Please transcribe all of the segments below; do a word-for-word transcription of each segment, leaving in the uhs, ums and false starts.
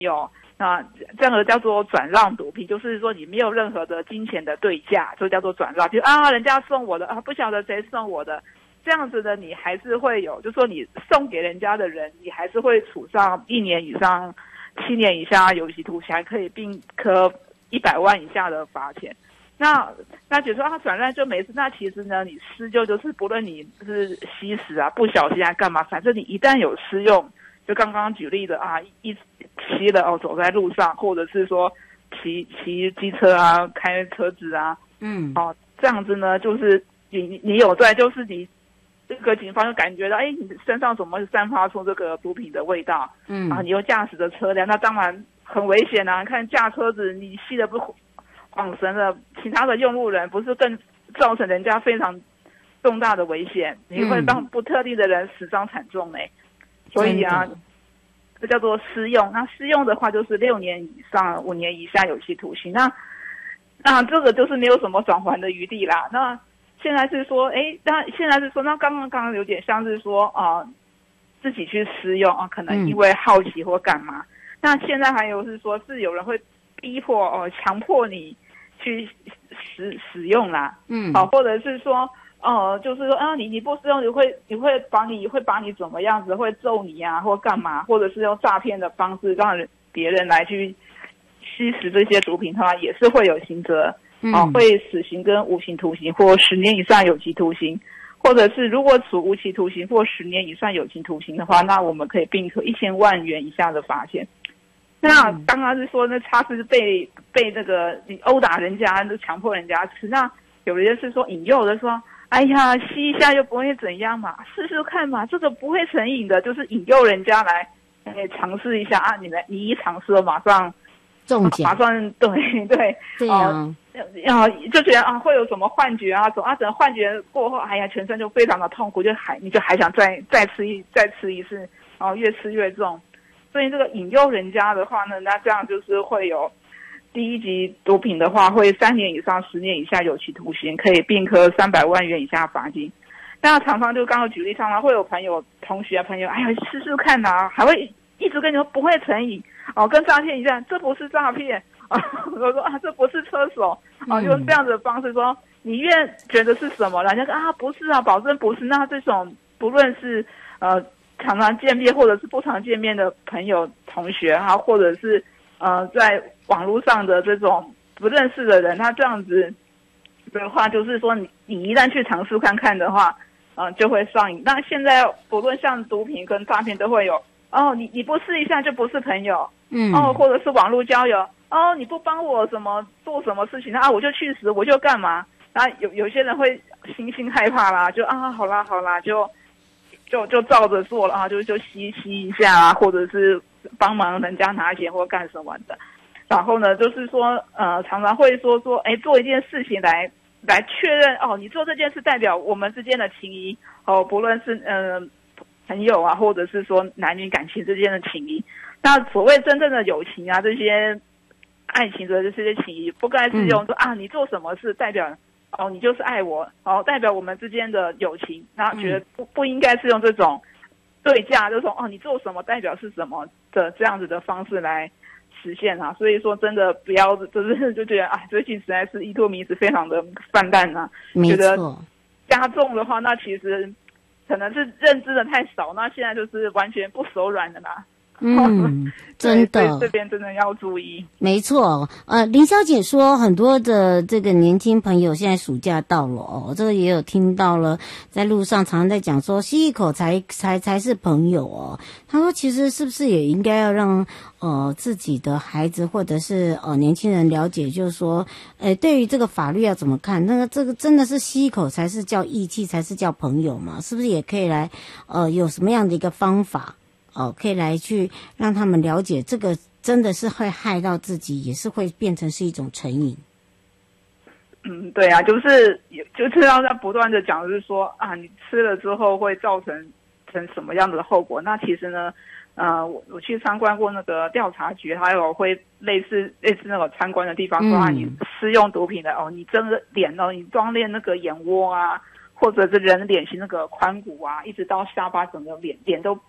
有。那这样的叫做转让毒品，就是说你没有任何的金钱的对价，就叫做转让。就啊，人家送我的啊，不晓得谁送我的，这样子的你还是会有，就说你送给人家的人，你还是会处上一年以上七年以下有期徒刑，还可以并科一百万以下的罚钱。那那就说啊，转让就没事。那其实呢，你施救就是不论你是吸食啊、不小心啊干嘛，反正你一旦有施用。就刚刚举例的啊，一骑了哦，走在路上，或者是说骑骑机车啊，开车子啊， 嗯， 哦，这样子呢，就是你你有在，就是你这个警方就感觉到，哎，你身上怎么散发出这个毒品的味道？嗯，啊，你又驾驶的车辆，那当然很危险啊！看驾车子，你吸的不晃神了，其他的用路人不是更造成人家非常重大的危险？你会让不特定的人死伤惨重哎。所以啊，这叫做施用。那施用的话，就是六年以上五年以下有期徒刑。那那这个就是没有什么转圜的余地啦。那现在是说，哎，那现在是说，那刚刚刚刚有点像是说啊、呃，自己去施用啊，可能因为好奇或干嘛。嗯、那现在还有是说，是有人会逼迫哦、呃，强迫你去使使用啦。嗯，好、啊，或者是说。哦、呃，就是说啊，你你不使用，你会你会把你会把你怎么样子，会揍你啊，或干嘛，或者是用诈骗的方式让人别人来去吸食这些毒品的话，也是会有刑责，嗯、啊，会死刑跟无期徒刑或十年以上有期徒刑，或者是如果处无期徒刑或十年以上有期徒刑的话，那我们可以并科一千万元以下的罚钱。那刚刚是说那他是被被这个你殴打人家，强迫人家吃，那有的是说引诱的说。哎呀，吸一下又不会怎样嘛，试试看嘛，这个不会成瘾的，就是引诱人家来，哎，尝试一下啊！你来，你一尝试了，马上中奖， 马上对对， 对啊， 啊，就觉得啊会有什么幻觉啊，总啊等幻觉过后，哎呀，全身就非常的痛苦，就还你就还想再再吃一再吃一次，然后越吃越重，所以这个引诱人家的话呢，那这样就是会有。第一级毒品的话，会三年以上十年以下有期徒刑，可以并科三百万元以下罚金。那常常就刚刚举例，常常会有朋友、同学、朋友，哎呀，试试看呐、啊，还会一直跟你说不会成瘾哦，跟诈骗一样，这不是诈骗啊。我说啊，这不是车手啊，用这样子的方式说，你愿觉得是什么？人家说啊，不是啊，保证不是。那这种不论是呃常常见面或者是不常见面的朋友、同学啊，或者是。呃，在网络上的这种不认识的人，他这样子的话，就是说你你一旦去尝试看看的话，呃，就会上瘾。那现在不论像毒品跟诈骗都会有哦，你你不试一下就不是朋友，嗯，哦，或者是网络交友，哦，你不帮我什么做什么事情啊，我就去死，我就干嘛？然后有有些人会心心害怕啦，就啊，好啦好啦，就就就照着做了啊，就就吸吸一下啊，或者是。帮忙人家拿钱或干什么的，然后呢，就是说，呃，常常会说说，哎，做一件事情来来确认哦，你做这件事代表我们之间的情谊哦，不论是呃朋友啊，或者是说男女感情之间的情谊。那所谓真正的友情啊，这些爱情的这些情谊，不该是用说、嗯、啊，你做什么事代表哦，你就是爱我哦，代表我们之间的友情，那觉得不不应该是用这种。对价就是说哦，你做什么代表是什么的这样子的方式来实现啊，所以说真的不要就是就觉得啊，最近实在是依托迷思非常的泛滥啊，觉得加重的话，那其实可能是认知的太少，那现在就是完全不手软的啦。 嗯，真的， 这边真的要注意。 没错，呃，林小姐说，很多的这个年轻朋友现在暑假到了哦，这个也有听到了，在路上常常在讲说，吸一口才才才是朋友哦。他说，其实是不是也应该要让呃自己的孩子或者是呃年轻人了解，就是说，呃，对于这个法律要怎么看？那个这个真的是吸一口才是叫义气，才是叫朋友嘛？是不是也可以来呃有什么样的一个方法？哦，可以来去让他们了解，这个真的是会害到自己，也是会变成是一种成瘾。 嗯，对啊，就是就是要在不断的讲，就是说啊，你吃了之后会造成成什么样的后果？那其实呢，呃，我我去参观过那个调查局，还有会类似类似那个参观的地方说、嗯、啊，你施用毒品的哦，你整个脸哦，你装练那个眼窝啊，或者是人脸型那个髋骨啊，一直到下巴，整个脸脸都。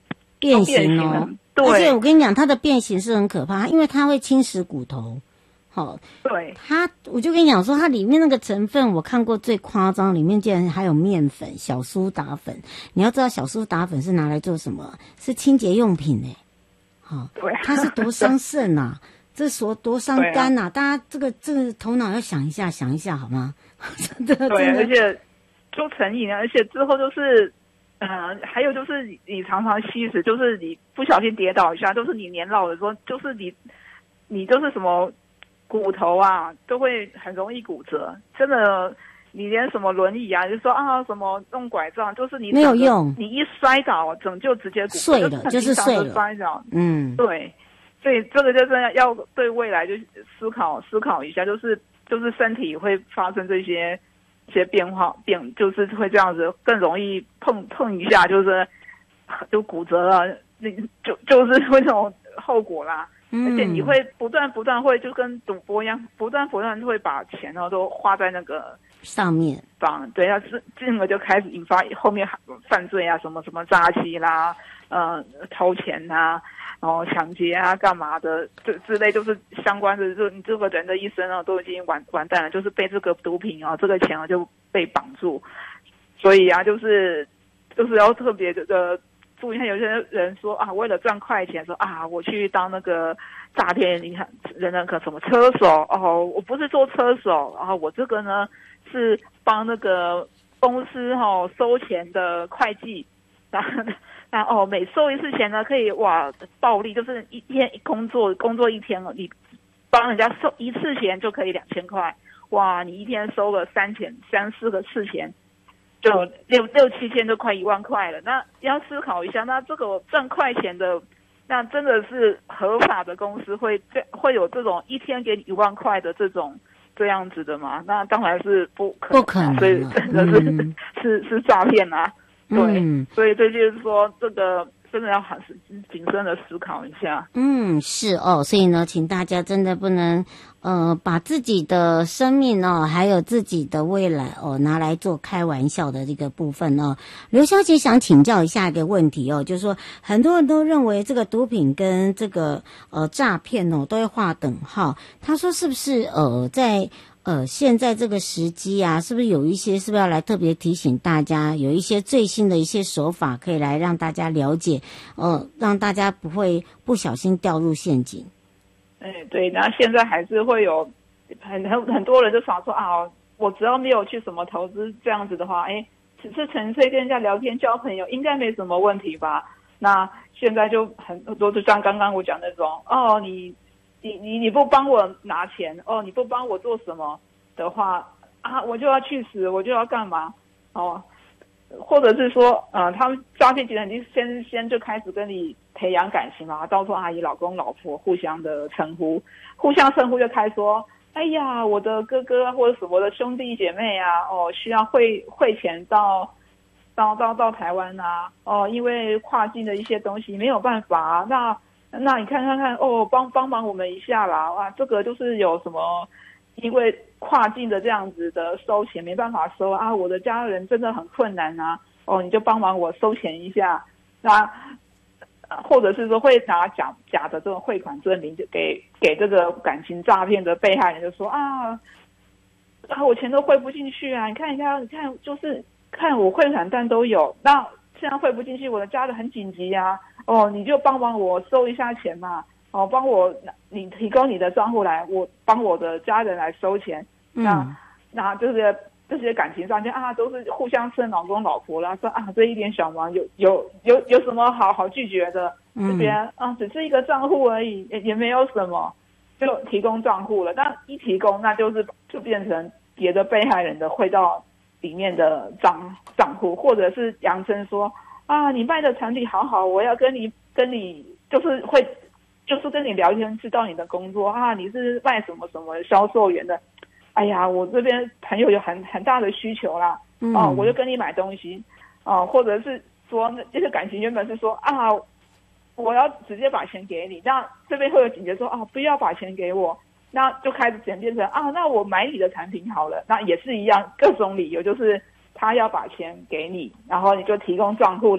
变形哦， 对， 而且我跟你讲，它的变形是很可怕，因为它会侵蚀骨头。好， 对， 它我就跟你讲说，它里面那个成分我看过最夸张，里面竟然还有面粉、小苏打粉。你要知道，小苏打粉是拿来做什么？是清洁用品哎、欸。好， 对， 它是多伤肾呐、啊，这说多伤肝呐、啊。大家这个这个头脑要想一下，想一下好吗？真的， 对， 真的而且就成瘾，而且之后就是。呃，还有就是你你常常吸食，就是你不小心跌倒一下，就是你年老的时候，就是你你就是什么骨头啊，都会很容易骨折。真的，你连什么轮椅啊，就说啊什么弄拐杖，就是你没有用， 你一摔倒，整就直接骨折碎了，就是碎了。 摔倒， 嗯， 对，所以这个就是要对未来就思考思考一下，就是就是身体会发生这些。一些变化变就是会这样子，更容易碰碰一下，就是就骨折了，那就就是会这种后果啦。嗯、而且你会不断不断会就跟赌博一样，不断不断会把钱呢都花在那个上面， 帮对啊，这进而就开始引发后面犯罪啊，什么什么诈欺啦，呃，偷钱啊。然后抢劫啊，干嘛的，这之类就是相关的，就你这个人的一生啊，都已经完完蛋了，就是被这个毒品啊，这个钱啊就被绑住。所以啊，就是就是要特别的注意。看有些人说啊，为了赚快钱，说啊，我去当那个诈骗，你看人人可什么车手哦，我不是做车手，然后我这个呢是帮那个公司哈、哦、收钱的会计。那哦，每收一次钱呢，可以哇暴利，就是一天工作工作一天了，你帮人家收一次钱就可以两千块，哇，你一天收个三千三四个次钱，就六六七千就快一万块了。那要思考一下，那这个赚快钱的，那真的是合法的公司会会有这种一天给你一万块的这种这样子的吗？那当然是不可能， 不可能， 所以真的是、嗯、是是诈骗啊。对、 嗯， 所以这就是说，这个真的要很谨慎的思考一下。 嗯，是哦，所以呢，请大家真的不能呃把自己的生命哦，还有自己的未来哦，拿来做开玩笑的这个部分哦。刘小姐想请教一下一个问题哦，就是说很多人都认为这个毒品跟这个呃诈骗哦都会划等号，她说是不是呃在呃，现在这个时机啊，是不是有一些，是不是要来特别提醒大家，有一些最新的一些手法，可以来让大家了解，呃，让大家不会不小心掉入陷阱。 哎，对，那现在还是会有很很很多人就想说啊，我只要没有去什么投资这样子的话，哎，只是纯粹跟人家聊天交朋友，应该没什么问题吧？那现在就很多，就像刚刚我讲那种，哦，你。你你你不帮我拿钱哦，你不帮我做什么的话啊，我就要去死，我就要干嘛哦？或者是说，呃，他们诈骗集团已经先先就开始跟你培养感情嘛，到处阿姨、老公、老婆互相的称呼，互相称呼就开说，哎呀，我的哥哥或者什么的兄弟姐妹啊，哦，需要汇汇钱到到到到台湾啊，哦，因为跨境的一些东西没有办法啊，那。那你看看看哦，帮帮忙我们一下啦！哇，这个就是有什么，因为跨境的这样子的收钱没办法收啊，我的家人真的很困难啊，哦，你就帮忙我收钱一下，那或者是说会拿假假的这种汇款证明，就给给这个感情诈骗的被害人，就说啊，啊我钱都汇不进去啊，你看一下，你看就是看我汇款单都有，那现在汇不进去，我的家人很紧急啊。哦，你就帮忙我收一下钱嘛，哦，帮我你提供你的账户来，我帮我的家人来收钱。嗯、那那这些这些感情上就啊，都是互相称老公老婆啦，说啊这一点小忙有有有有什么好好拒绝的？这边啊只是一个账户而已，也也没有什么，就提供账户了。那一提供，那就是就变成别的被害人的汇到里面的账账户，或者是扬称说。啊，你卖的产品好好，我要跟你跟你就是会，就是跟你聊天，知道你的工作啊，你是卖什么什么销售员的，哎呀，我这边朋友有很很大的需求啦，嗯、哦，我就跟你买东西，哦，或者是说这些感情原本是说啊，我要直接把钱给你，那这边会有警觉说啊，不要把钱给我，那就开始演变成啊，那我买你的产品好了，那也是一样，各种理由就是。他要把钱给你，然后你就提供账户了，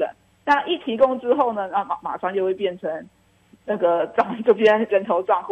那一提供之后呢，那马马上就会变成那个账就变成人头账户。